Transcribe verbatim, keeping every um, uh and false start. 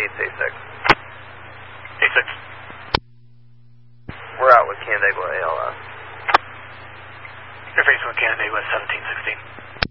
Gates A six. A six. We're out with Canandaigua A L S. You're facing with Canandaigua seventeen sixteen.